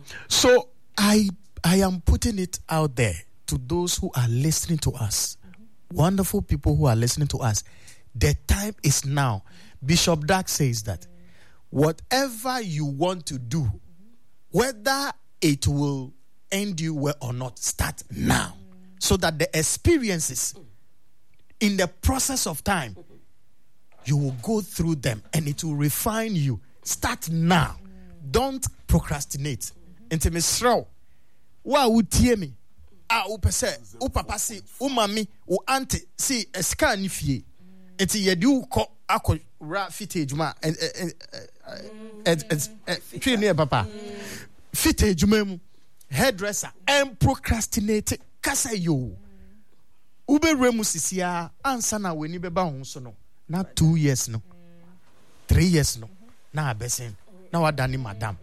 So I am putting it out there to those who are listening to us. Wonderful people who are listening to us. The time is now. Bishop Dag says that whatever you want to do, whether it will end you well or not, start now. So that the experiences in the process of time, you will go through them and it will refine you. Start now. Don't procrastinate. Intimisro. Wa utie me. Upese, upapa si, umami, auntie, si eska ni fie. Enti yedu ko ako ra fite juma twi ne papa. Fite juma mu hairdresser and procrastinate kasa yo. Ube remu sisia ansa na weni beba ho so no. Na 2 years no. 3 years no. Na abesen. Na wadani madam.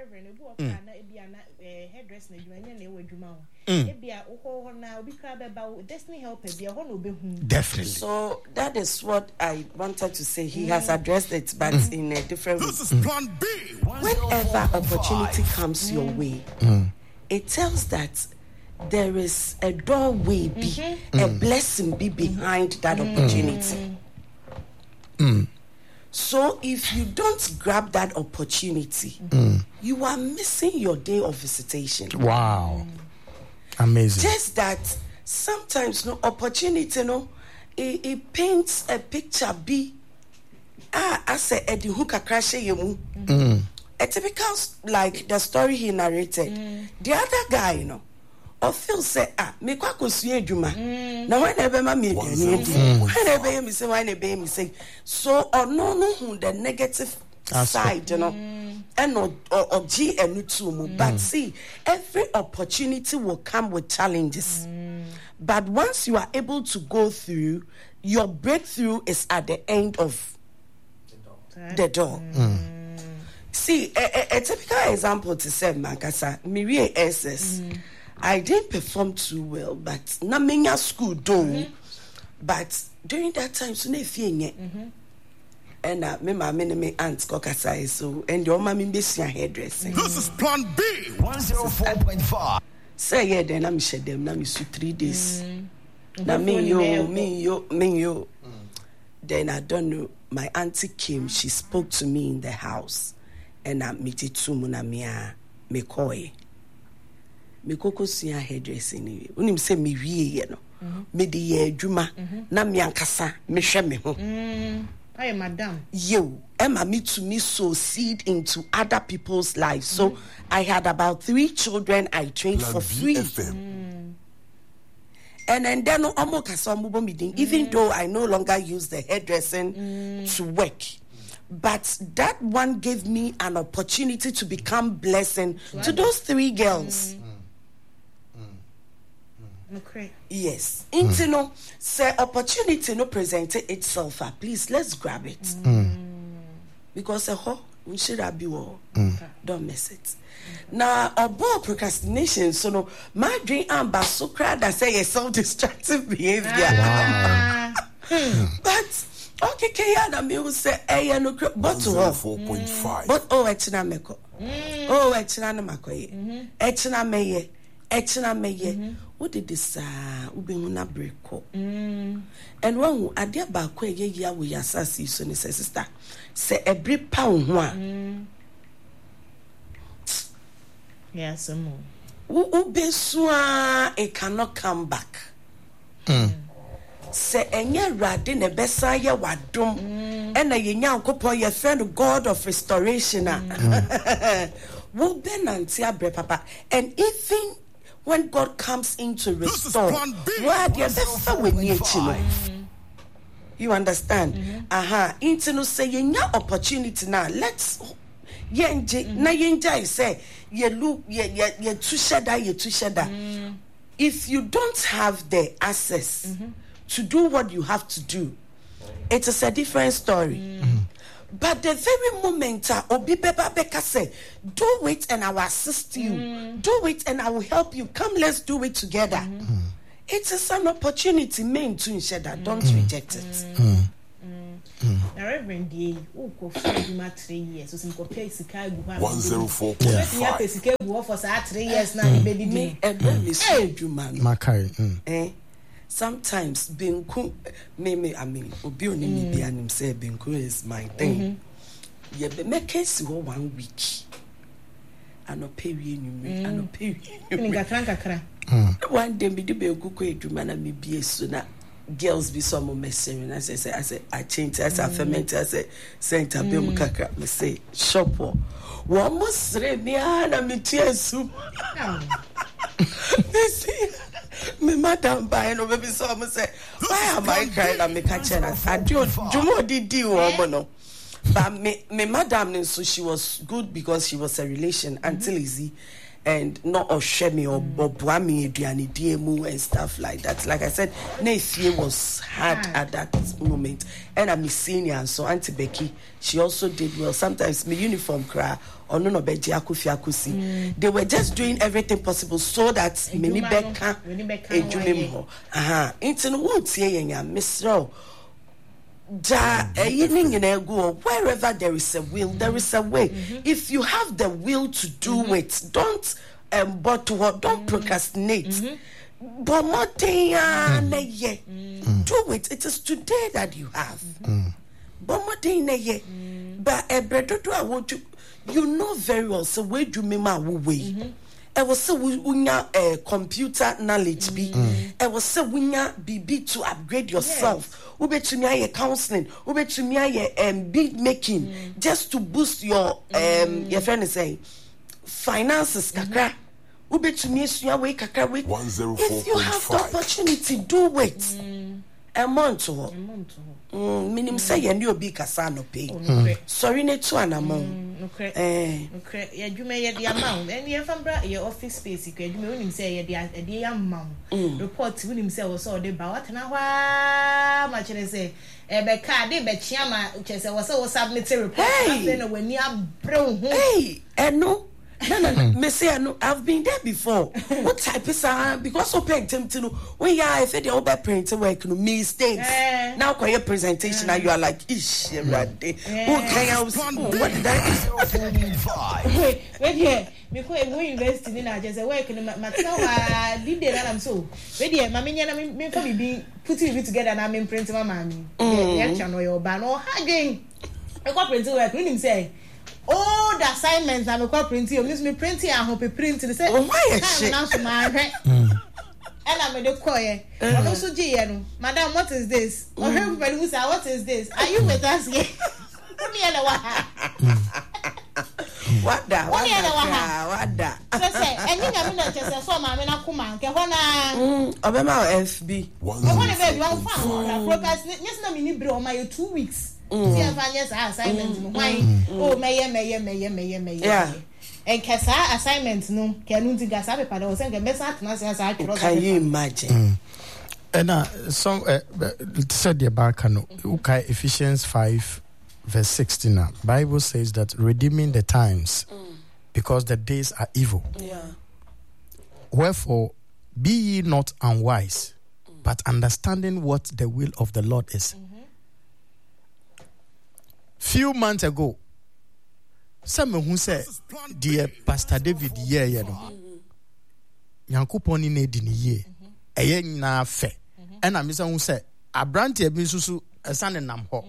Definitely. So that is what I wanted to say. He has addressed it, but in a different way. This is plan B. Whenever opportunity comes your way, it tells that there is a doorway, a blessing be behind that opportunity. So if you don't grab that opportunity, you are missing your day of visitation. Wow. Amazing. Just that sometimes no opportunity, it paints a picture be I say Eddie Hooker crash you. A typical like the story he narrated. The other guy, or Phil say, me kwa kusuye juma. Na whenever my me whenever me say, so or no the negative side, and or G and Nutumu. But see, every opportunity will come with challenges. But once you are able to go through, your breakthrough is at the end of the door. See, a typical example to say, Mankasa, Mirie SS. I didn't perform too well, but na menya school though. But during that time, so ne fie and me aunt kokasai so and your mommy be hairdressing. This is plan B 104.5. Say yeah, then I'm shed them. Now me 3 days. Now me yo. Then I don't know. My auntie came. She spoke to me in the house, and I meet it to me koi. Me koko suya hairdressing. Unim say me wie me di ye juma na me ankasa me hwe me ho. Hey, madam. You, Emma, me to me sow seed into other people's lives. So I had about 3 children I trained for free. And then even though I no longer use the hairdressing to work. But that one gave me an opportunity to become blessing to those 3 girls. Okay. Yes. Say opportunity no present itself. Please, let's grab it. Because we should have don't miss it. Now, about procrastination, so no, my dream and basukra that say a self-destructive behavior. But okay, Kayana me will say, "Hey, no, but 4.5. But echina meko. Echina na makoye. Echina meye. Echina meye. What did this ubimuna breko? And one adia ba kwe ye ya we asasi so ne sister. Say every pound one. Yes, more. Ubesua it cannot come back. Say enye rade ne besa ye wadom. And ye nyankopon ye friend God of restoration. Wo benanti abre papa. And even when God comes in to restore, you understand? Into no say nya opportunity now. Let's yenje na yenja say ye look ye too shada. If you don't have the access to do what you have to do, it is a different story. But the very moment Obi Beba Beka say, do it and I will assist you. Do it and I will help you. Come, let's do it together. It is an opportunity meant to ensure that don't reject it. Na Reverend D, who go for you 3 years, so some pay sika gu ha. 104.5. Yeah, pay sika gu for 3 years now, baby. Me me so adwuma no. Makai. Sometimes benku me I mean obi oni me bi anim say benku is my thing. Ye be make case 1 week. Ano pay we nyume, ano pay we. Kakra. One day me do benku ko adwuma na me bi eso na girls be some messing. I say I change. I say ferment. I say center be mu kakra. Me say shop. One must re me na me tia soup. Me see me madam buy no baby so I say why am I crying and me catch her? I do jumo didi woman no. But me madam so she was good because she was a relation until easy. And not Oshemi or Bobuami Diani DMU and stuff like that. Like I said, Nefie was hard at that moment. And I'm a senior, so Auntie Becky, she also did well. Sometimes my uniform cry or no beji akufi akusi. They were just doing everything possible so that many Becca ejumim. Into no won't say Miss Row. Wherever there is a will, there is a way. If you have the will to do it, don't don't procrastinate. But do it. It is today that you have. But I want to. You know very well. So where do you way? I was say we computer knowledge be. I was say we be to upgrade yourself. We be to me counseling. We be to me beat making just to boost your your friend is saying finances kakra. We be to me way kakra way. If you have the opportunity, do it. A month or minimum say you new be kasano pay. Sorry ne to an amount. Okay. Yeah, you may the amount. And you have your office space. You may say the amount. Report to himself was all the about and how much they say. Ebeka de bechiama which was submitted report. Then when you are brown. Hey, and no. No, Messi, I've been there before. What type is because of painting to know when you are if the over printing work no mistakes. Now for your presentation and you are like ish right there. What did I wait here. Because we invest in I just work in my did that I'm so. Wait here, my me for be putting it together and I'm imprinting my mommy. Yeah, channel your banner hugging. I got printing work when him say oh, the assignments I'm a printing. You me printing. I hope you printing. Say, oh, why is shit? And I'm in the choir. I'm also GN. Madam, what is this? Or everybody who say, what is this? Are you with us here? What that? What that? So say, and you know, just so my men are command. Obama FB. One of them, one found. Yes, no, me bro, my 2 weeks. See assignments oh may yeah and kasa assignments no can you gasa paper was saying can you imagine and some said the back okay Ephesians 5 verse 16 now Bible says that redeeming the times because the days are evil. Wherefore be ye not unwise but understanding what the will of the Lord is. Few months ago, someone who said, "Dear Pastor David, yeah, no, Yankuponi ne dini ye, eye na fe." And I'm who said, "A branch e bisusu asane namho."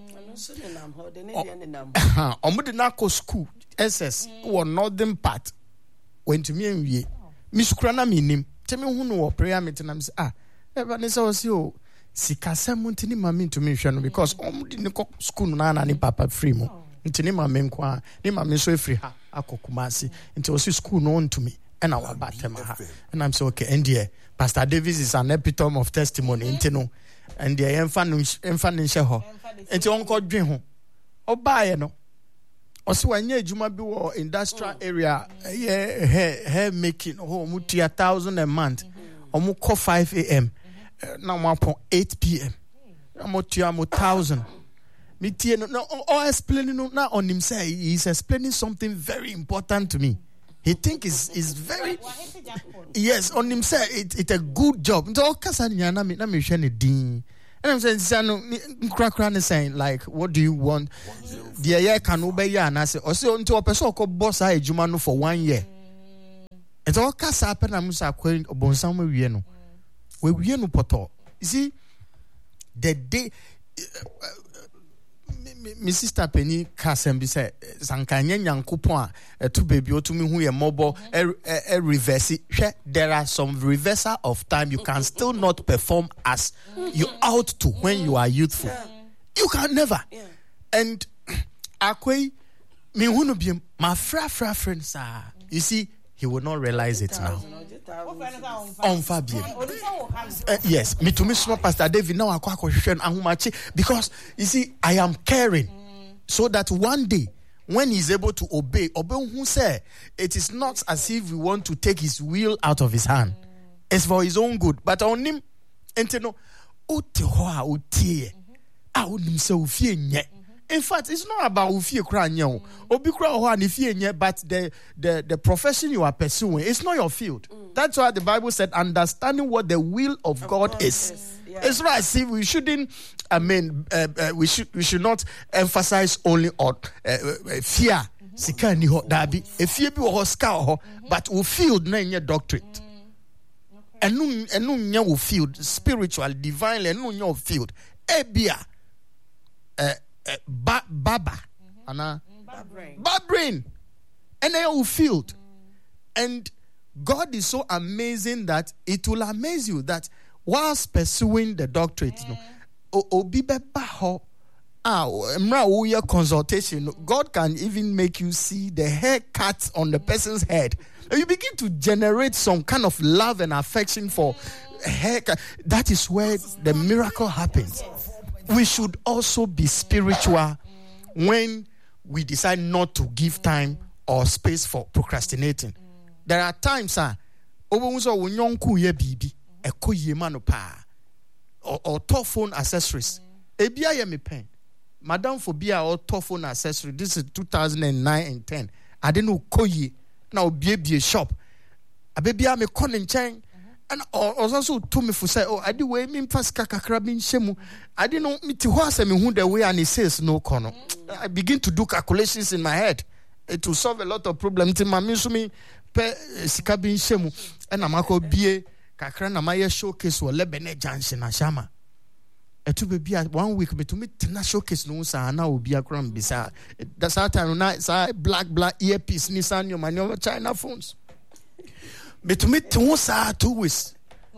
Omude na ko school SS or northern part went to me and we Miskrana minim. Tell me who know prayer meeting. I'm say Evanessa was you. Sikasa muntini mami to me because didn't school na ni papa free mo ntini mami nkwa ni mami so free ha akokumasi until was school known to me and our batema ha and I'm so okay and here Pastor Davis is an epitome of testimony ntino and the emfa nhye ho enti onko dwen ho obaye no osi wanye adwuma bi wo industrial area hair making ho mutia 1,000 a month omo call 5 a.m. Now I'm upon 8 p.m. I'm 1,000. Me no all explaining now on himself. He's explaining something very important to me. He think is very yes on himself. It's a good job. So kasa nyana me na me hwe ne din And I'm saying, like, what do you want? The year can obey and I say, or say until a person called boss I Jumano for 1 year. And all cast up and I'm saying, Bon somewhere we know. We no poto. You see, the day my sister Penny Kasem said, Sankanya Yankupon, two baby or to me who are mobile, a reverse. There are some reversal of time. You can still not perform as you ought to when you are youthful. You can never. And Akwe, me who be my friends are. You see, he will not realize it now. On Fabian. Yes, me to me small Pastor David now I because you see I am caring so that one day when he's able to obey who say it is not as if we want to take his will out of his hand. It's for his own good. But on him enteno in fact, it's not about ufie kranyo. Obikra ho anifie but the profession you are pursuing, it's not your field. That's why the Bible said understanding what the will of God is. Yeah. It's right. See, we shouldn't. We should not emphasize only on fear. Sika ni ho dabi. Fear bi ho ska ho, but we field na in your doctorate. Enu nya we field spiritual, divine. Enu nya we field. Ebia. Baba, bad brain, and they will field. And God is so amazing that it will amaze you that whilst pursuing the doctorate, consultation, God can even make you see the haircut on the person's head. And you begin to generate some kind of love and affection for haircut. That is where the miracle happens. We should also be spiritual when we decide not to give time or space for procrastinating. There are times, or tough phone accessories. Ebia me pen. Madam Phobia or tough phone accessory. This is 2009 and 10. I didn't know koye. Now be a shop. A baby me calling chain. And also told me for say, I do way me pass kakra bin shemu. I didn't know me to horse me who the way and he says no corner. I begin to do calculations in my head. It will solve a lot of problems. My me pe sika bin shemu. And amako bie kakra na maye showcase wo lebene junction na shama. Etu be 1 week me to me na showcase no sa na obi akra mbisa. That's how time na sa black earpiece ni sa nyo manyo China phones. But to me, 2 weeks.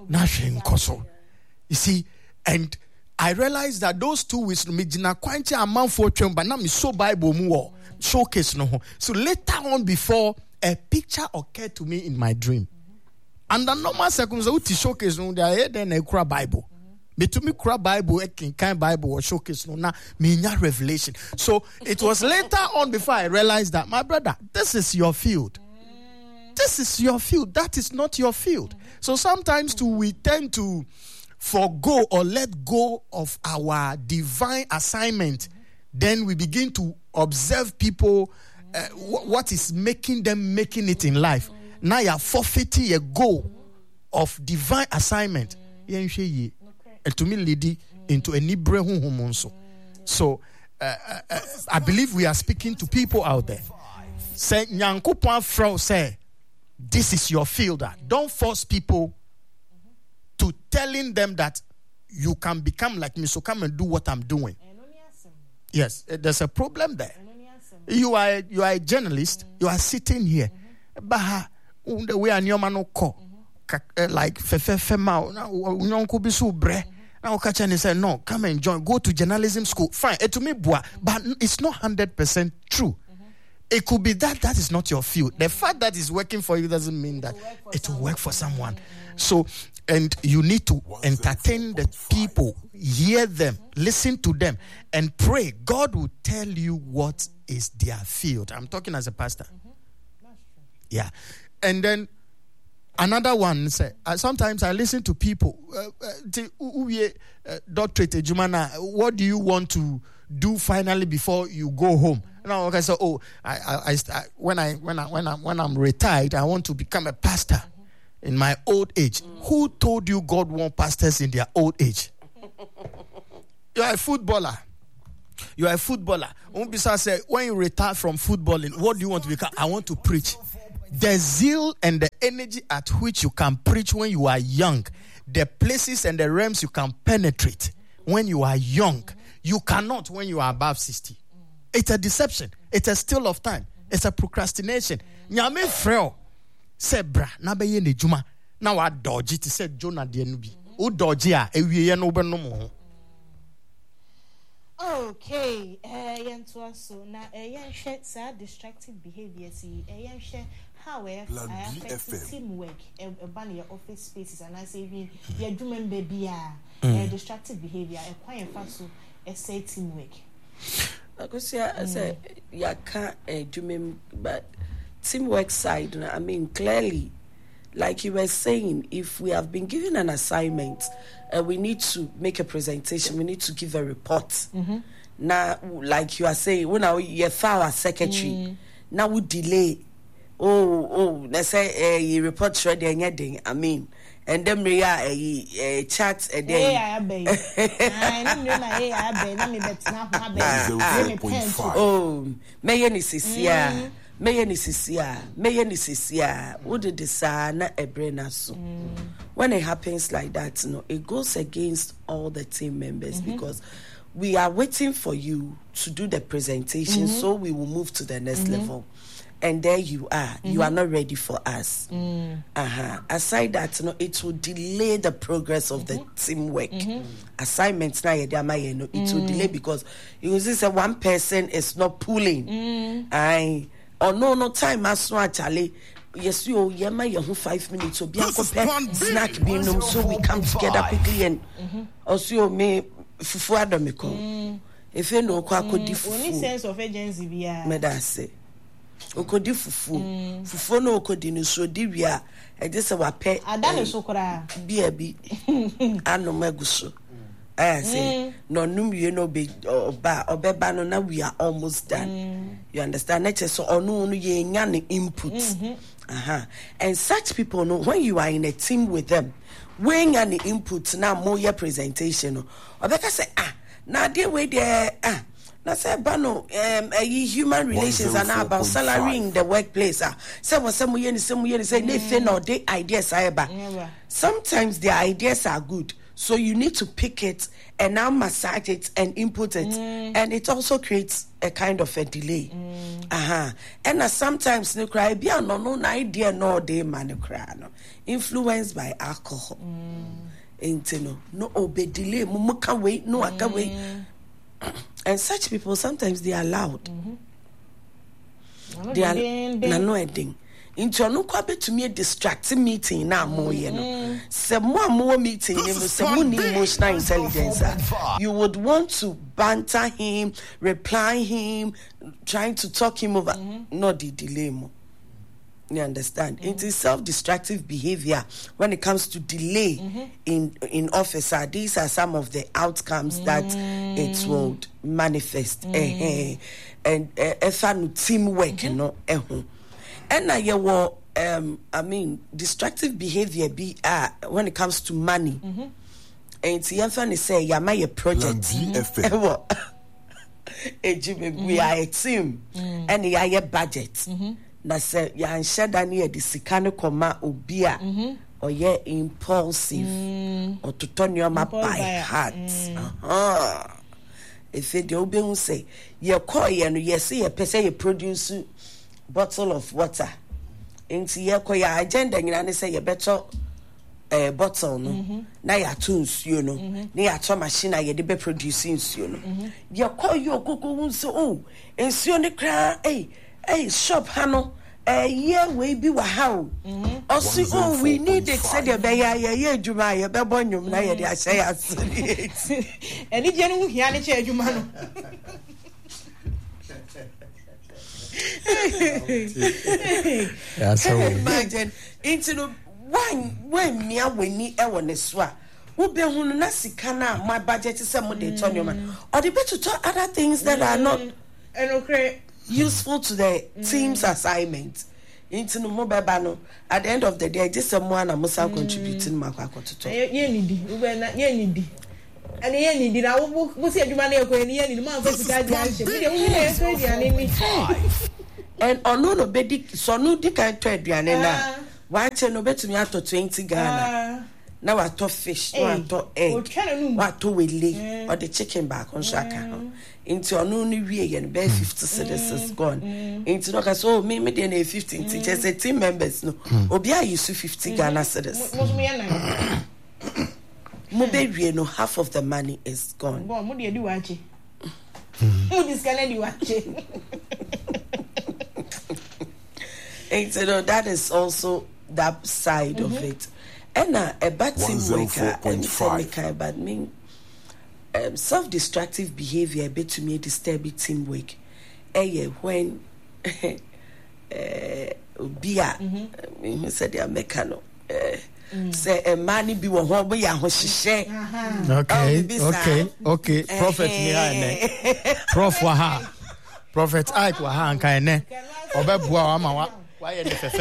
You see, and I realized that those 2 weeks, me jina quite amount for but now me so Bible more showcase no. So later on, before a picture occurred to me in my dream, and the normal circumstances, to showcase no, they then a cry Bible. But to me, cry Bible, a kind Bible or showcase no. Now me revelation. So it was later on before I realized that my brother, this is your field. This is your field. That is not your field. So sometimes too, we tend to forgo or let go of our divine assignment. Then we begin to observe people, what is making them making it in life. Now you're forfeiting a goal of divine assignment. And to me, lady, into a Nibrehu homonso. So I believe we are speaking to people out there. Say, Nyankopon Frau say, this is your field. Don't force people to telling them that you can become like me, so come and do what I'm doing. Yes, there's a problem there. You are a journalist. You are sitting here. Baha, the way I know like fema now be so bre. Now catch and say no, come and join. Go to journalism school. Fine, to me boy, but it's not 100% true. It could be that is not your field. The fact that it's working for you doesn't mean that it will work for someone. So, and you need to entertain the people, hear them, listen to them, and pray. God will tell you what is their field. I'm talking as a pastor. Yeah. And then another one, sometimes I listen to people, doctorate, Jumana, what do you want to do finally before you go home? Now, okay, so when I'm retired, I want to become a pastor in my old age. Who told you God wants pastors in their old age? You are a footballer. You are a footballer. Umbisa said, when you retire from footballing, what do you want to become? I want to preach. The zeal and the energy at which you can preach when you are young, the places and the realms you can penetrate when you are young, you cannot when you are above 60. It's a deception. It's a steal of time. It's a procrastination. Nyame freo se bra na be ye ne juma na wa dodge it said Jonah de no bi. O dodge a ewie no be no mo. Okay, yentoa so na yen hwe sa destructive behavior see yen hwe how I affect teamwork ban your office spaces and I say even your doing baby destructive behavior e kwan fa so e say teamwork. Because I say you can't do but teamwork side, I mean, clearly, like you were saying, if we have been given an assignment, we need to make a presentation, we need to give a report. Now, like you are saying, when you file a secretary, now we delay. Let's say you report ready and anything. I mean, and then we are a chat a day. What did the a brain so? When it happens like that, it goes against all the team members because we are waiting for you to do the presentation, so we will move to the next level. And there you are. You are not ready for us. Aside that, it will delay the progress of the teamwork. Assignments now, it will delay because you see, say one person is not pulling. No time as well, Charlie. Yes, you 5 minutes. So be snack being so we come together quickly and also me fufu adomiko. If you know, only sense of agency be medase. Okodi fufu no okodi no so di wia e de se wa pe adane so kora bi anu maguso say no num ye no be obeba no na we are almost done. You understand? Nature so onu no ye nya ne input. And such people know when you are in a team with them, when nya ne input na mo your presentation obeka say na dey we there na say bano human relations are now about salary in the workplace. Say they no they ideas are sometimes the ideas are good, so you need to pick it and now massage it and input it, and it also creates a kind of a delay. And sometimes no cry be no idea no day man cry no influenced by alcohol. No obey delay can wait no I can wait. And such people sometimes they are loud. They are no ending. Into no kwabe to me a distracting meeting now more some more meeting some emotional intelligence. You would want to banter him, reply him, trying to talk him over. Not the delay more. You understand? It is self-destructive behavior when it comes to delay in officer. These are some of the outcomes that it will manifest. And teamwork, and now you will, destructive behavior be when it comes to money. And it's even say you my project. We are a team, and you are a budget. Na say ya nsheda na de sika ne koma obi a oye impulsive or to turn your map by heart. If the obi hu say ye call ye no ye say ye pese ye produce bottle of water nti ye call ya agenda nyina ne say ye beto bottle no na ya to nsuo no na ya to machine a ye de be produce nsuo no ye call you okoko hu so nsuo ne kra shop hano yeah we be wa how also we need it said ya adwuma ya be bonyum na ye de ahye ya eni je no hia ne che adwuma no yeah, so imagine into no when me awani e wo ne so a wo be hunu na sika na my budget say mo de turn your man or the better to other things that are not useful to the team's assignment. Into no mobile bano. At the end of the day, just someone I must have contributing my quack to talk. And the end, did I will see a human air when the end in the month of and on no bedi so no di kan to aduane na wa che no betumi ato 20 Ghana na wa to fish wa to egg wa to wele or the chicken back on shaka into onu ni wie ye no be 50 cedis is gone into no ka so me dey na 15 just a team members no obi a use 50 Ghana cedis mo be wie no half of the money is gone mo dey di wache mo discount di wache. And so that is also that side of it. And a bad team worker and but mean self-destructive behavior a bit to me disturbing teamwork. When Bia said they are mechano. Say a money be one home ya hoshishe. Okay. Prophet Prof Waha. Prophet Ike Waha and Kaine. Obebua Amawa. Why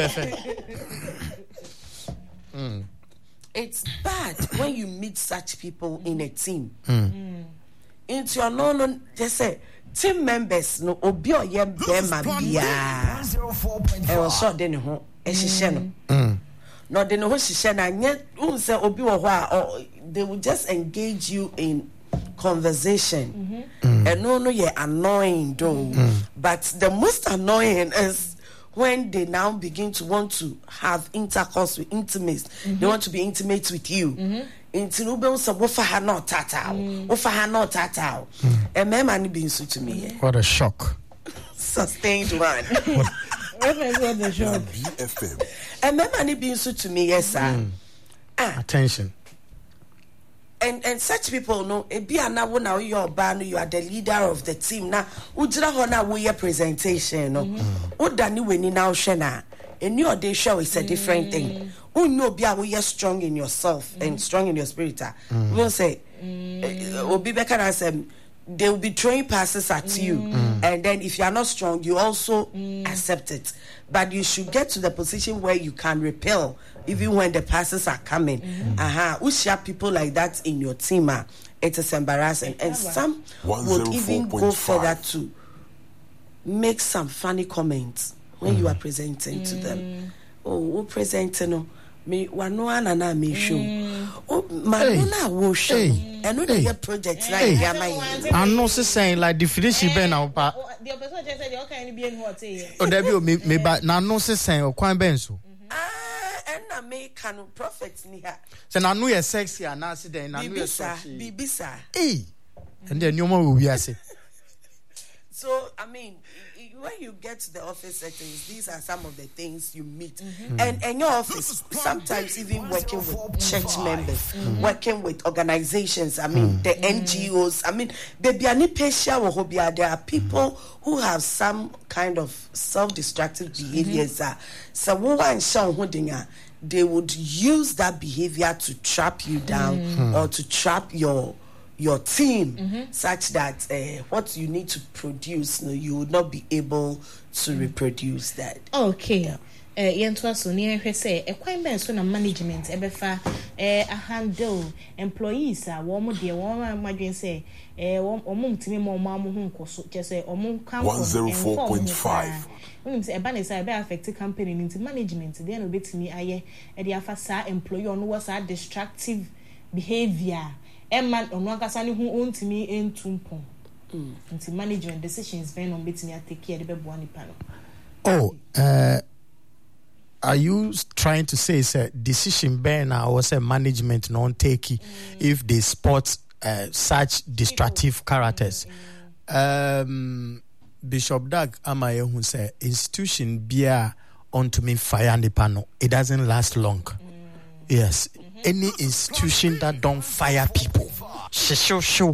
it's bad when you meet such people in a team. Into your no just say team members no obi oyem bema bia. E was so den ho e hihye no. No den ho hihye na nye unse obi wo ho a they will just engage you in conversation. And no you're annoying though. But the most annoying is when they now begin to want to have intercourse with intimates, they want to be intimate with you. Into no be so wofa ha no tata. And my man being so to me. What a shock. Sustained one. What the shock? And my man being so to me, yes sir. Attention. And such people no be na wo na you are the leader of the team na ujira ho na wo your presentation no udani weni na hwe na any other show is a different thing unyo be a wo you strong in yourself and strong in your spirit we will say obi be can say they will be throwing passes at you and then if you are not strong you also accept it, but you should get to the position where you can repel even when the passes are coming. We share people like that in your team. It is embarrassing, and some would even go further to make some funny comments when you are presenting to them. Oh, presenting me wanoana na me show. Oh, manona wo show. And no dey project like yama. I'm not saying like definition be na opa. The person just said you can be in what say. Oh, there be me ba na no saying o kwan ben so. And na me can prophet ni ha. So na no ye sexy and na say den na no ye sexy. Bibisa. And then nyoma we ase. So I mean, when you get to the office settings, these are some of the things you meet. And in your office, sometimes even working with church members, working with organizations, I mean, the NGOs, I mean, there are people who have some kind of self-destructive behaviors. So they would use that behavior to trap you down or to trap your team such that what you need to produce, you would not be able to reproduce that. Okay. Yentwa so ni ehwe say ekwan ben so na management ebefa handle employees a wo mo de wo madwen say wo mo mtimi mo mo ho nkoso che say o mo kan 104.5 unim say eba ne say be affect company into management then obetimi aye e de afa sa employee on was a destructive behavior man ono akasa ne ho ontimi entumpon into management decisions ben on betimi atake care de bebo anipa no. Are you trying to say it's a decision ben or say management non take if they spot such destructive characters? Bishop Doug Amaye who say institution beer onto me fire the panel. It doesn't last long. Yes. Any institution that don't fire people. Show.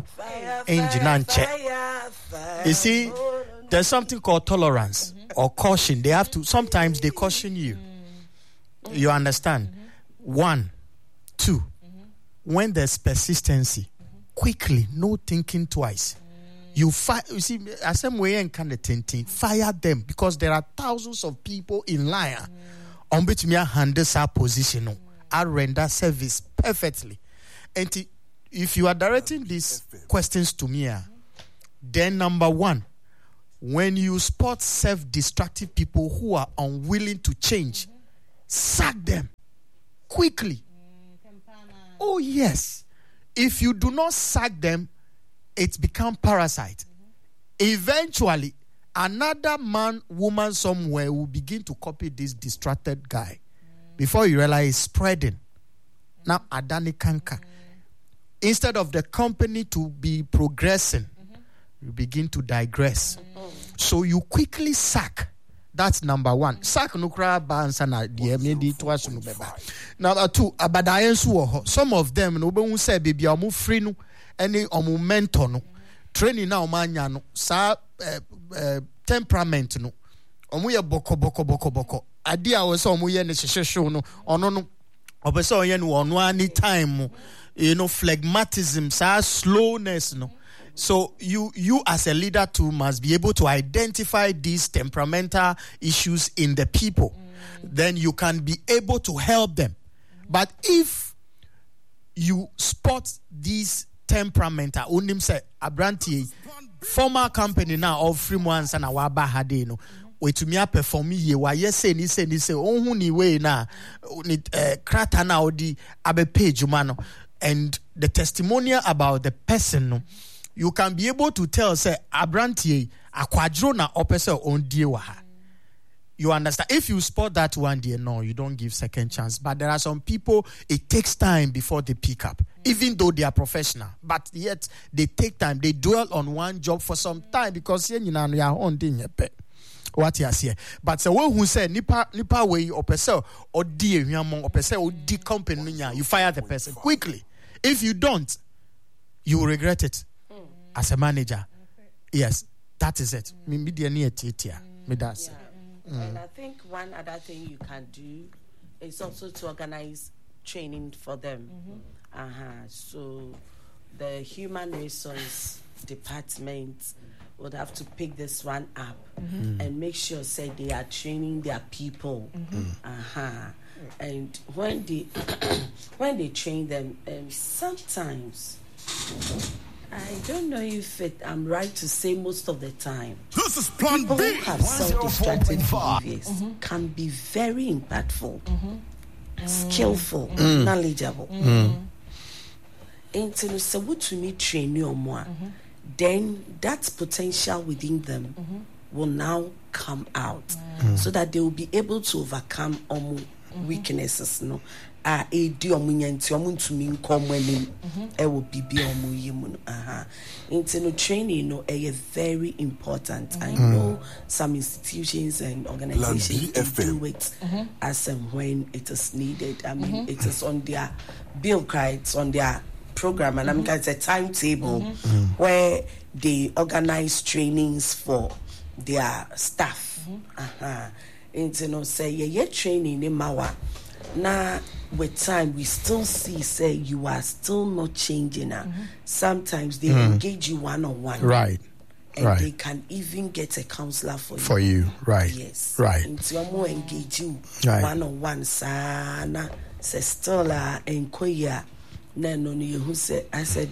You see, there's something called tolerance or caution. They have to, sometimes they caution you. You understand? 1, 2. When there's persistency, quickly, no thinking twice. You see, as some way and kind of thinking, fire them because there are thousands of people in line on which me handle our position. I render service perfectly. And if you are directing these questions to me, then number one, when you spot self-destructive people who are unwilling to change, sack them quickly. Oh yes. If you do not sack them, it becomes parasite. Eventually, another man, woman somewhere will begin to copy this distracted guy. Before you realize it's spreading. Now, Adani Kanka. Instead of the company to be progressing, you begin to digress. So you quickly sack. That's number one. Sack nukra bansana maybe twice. Number two, abadayensu. Some of them no be say baby omu free no any omu mentor no training na omanya no sa temperament no omu ye boko ade a we say omu ye ne hwehwehwe no ono no obese oye no ono any time phlegmatism sa slowness no. So you as a leader too must be able to identify these temperamental issues in the people. Then you can be able to help them. But if you spot these temperamental, unim say abranti former company now of free ones and awaba hade no wetumia perform ye wa say ni ohun ni we na ni krata na odi abe page man, and the testimonial about the person no, you can be able to tell, say, abrantie, akwadro na opese on die waha. You understand? If you spot that one day, no, you don't give second chance. But there are some people, it takes time before they pick up, even though they are professional. But yet, they take time. They dwell on one job for some time because you know you are on thing. What you say? But the one who said nipa way opese or die opese or di company you fire the person quickly. If you don't, you will regret it. As a manager, yes, that is it. And I think one other thing you can do is also to organize training for them. So the human resource department would have to pick this one up and make sure, say, they are training their people. And when they train them, sometimes. I don't know if I'm right to say most of the time. This is Plan people B. who have self-destructive behaviors can be very impactful, skillful, knowledgeable. Until so what to me train you more, then that potential within them will now come out, so that they will be able to overcome weaknesses. No. Into no training no very important. I know some institutions and organizations do it as and when it is needed. I mean, it is on their bill cards, on their program, and I mean it's a timetable where they organize trainings for their staff. Into no say training in Mawa. Now, with time, we still see, say, you are still not changing. Sometimes they engage you one-on-one. Right. And they can even get a counselor for you. For you, right. Yes. Right. And so more engage you one-on-one. Sana, say, still, enquire. No, you who said, I said,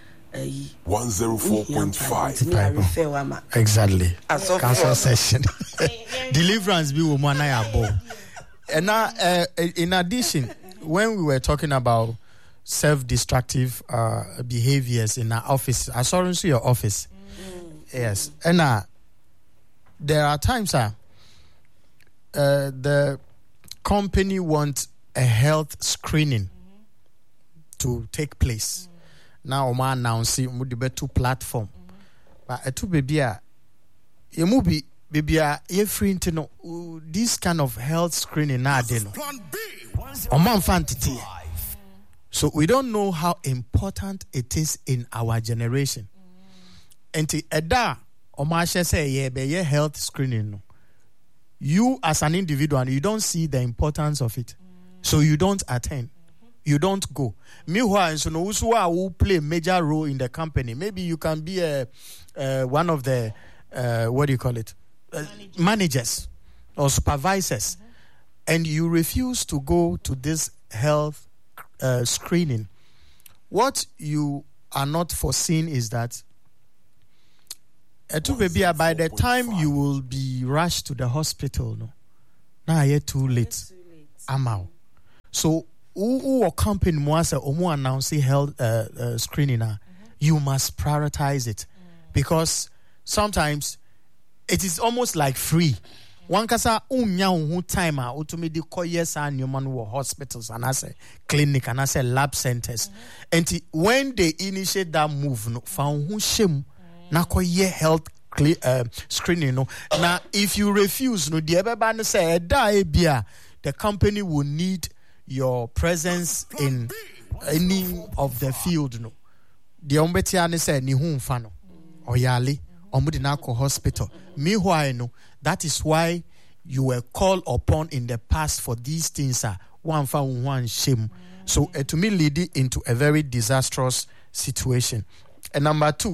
104.5. Exactly. Council session. Deliverance be woman I are. And now, in addition, when we were talking about self-destructive behaviors in our office, I saw into your office. Yes. And there are times the company wants a health screening to take place. Now, I'm announcing two platform. But a two baby, you movie. Baby, you're free to know this kind of health screening now. So we don't know how important it is in our generation. And to Eda, Omasha say, yeah, health screening. You as an individual, you don't see the importance of it, so you don't attend. You don't go. Meanwhile, so who play a major role in the company. Maybe you can be one of the what do you call it? Managers or supervisors, and you refuse to go to this health screening. what you are not foreseeing is that by the time you will be rushed to the hospital, no, now you're too late. I'm out. So, who company was announcing health screening? You must prioritize it because sometimes it is almost like free. One kasa unya time automate the yes and human hospitals and I say clinic and I say lab centers. And when they initiate that move, no found who shame na koye health screening. No, now if you refuse, no, the everybody say the company will need your presence in any of the field. No, the ombetiane say ni fano oyali omudinako hospital. Meanwhile, no, that is why you were called upon in the past for these things. One found one shame. So to me, leading into a very disastrous situation. And number 2.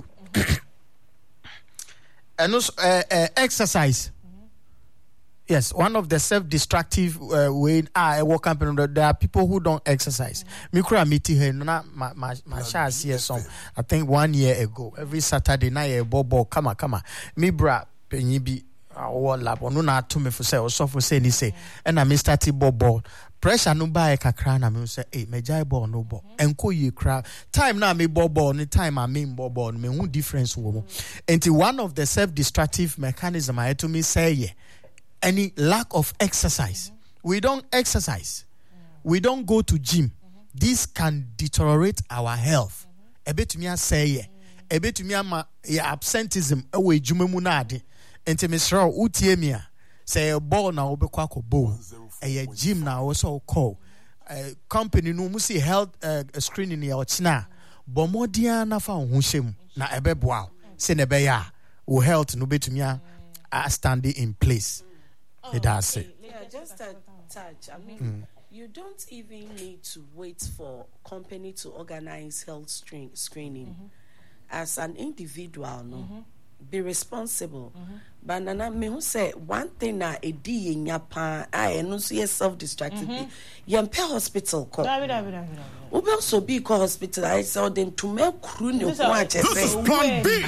And also exercise. Yes, one of the self-destructive way I work company. There are people who don't exercise. Mikura miti he na my share see some. I think 1 year ago, every Saturday night bobo kama. Me bra penyi bi our lab no na to me for say or so for say ni say. And I me start bobo. Pressure no buy kakra na me say me jai ball no ball. Enko ye kra. Time na me ball ni time I mean ball me who difference wo mo. Enti one of the self-destructive mechanism I to me say yeah. Any lack of exercise. We don't exercise. We don't go to gym. This can deteriorate our health. Ebetumia say ebetumia ma absenteeism ewe jumemu na ade. Enti misra utiemia say ball na obekwa ko ball. A gym na also call. Company no musi health screening ya ochina. Bomodia na fa hunshemu na ebeboa. Se nebeya o health no betumia standing in place. That's it. Yeah, just a touch. I mean, you don't even need to wait for company to organize health screening. As an individual, no, be responsible. But nana me who say one thing na edi nyapa I no see self-destructive. Yempe hospital call. We also be call hospital. I saw them to make crew no watch. This is Plan B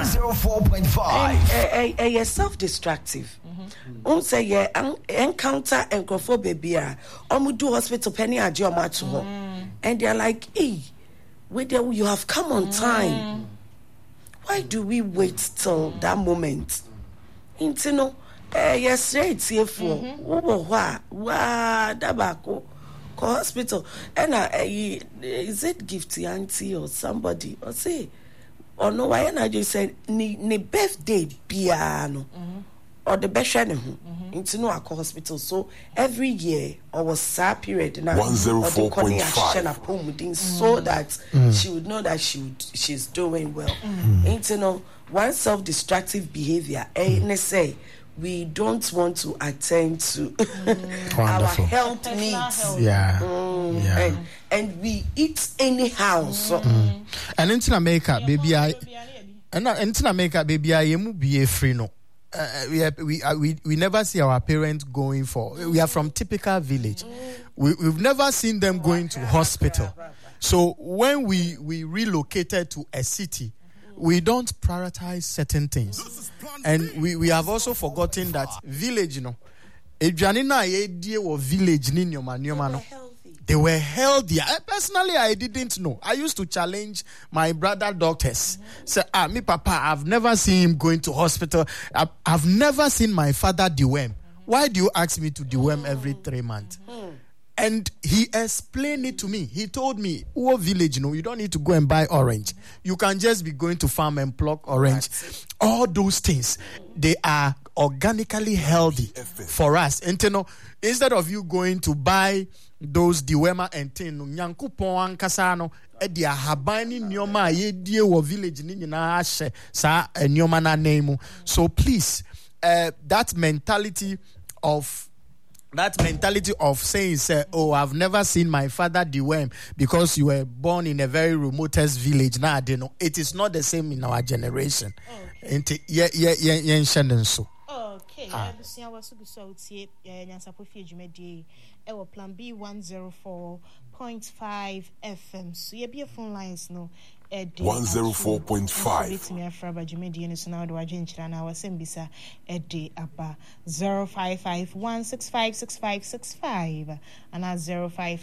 104.5. A self-destructive. Say yeah, encounter and baby. Do hospital penny a job to home, and they're like, hey, wait there, you have come on time. Why do we wait till that moment? Intino, yes, it's here for dabako hospital, and is it Gifty auntie or somebody or say, or no? Why and I just said ni birthday piano. Or the best into no hospital. So every year or was that period now 104.5 so that she would know that she's doing well. Into no one self-destructive behavior. And say we don't want to attend to our health needs. Yeah. And we eat anyhow. So and into America, baby, I be free no. We never see our parents going for. We are from typical village. We've never seen them going to hospital. So when we relocated to a city, we don't prioritize certain things, and we have also forgotten that village, village they were healthy. Personally, I didn't know. I used to challenge my brother doctors. Say, me papa, I've never seen him going to hospital. I've never seen my father deworm. Why do you ask me to deworm every 3 months? And he explained it to me. He told me, "Oh, village, you don't need to go and buy orange. You can just be going to farm and pluck orange. All those things, they are organically healthy for us. And instead of you going to buy those diwema and tin nyankopon ankasano e dia habani nyoma ye die wo village ni nyina ahye sa nyoma na name." So please, that mentality of saying, "Oh, I've never seen my father deworm because you were born in a very remotest village." Now, it is not the same in our generation. Okay. busia waso bi so utie nyansapo fie dwumadi e wo plan B 104.5 FM so ye be phone lines no 104.5 me afra ba dwumadi no so na wo de waje nchira na wasem bisa aba 0551656565 and 05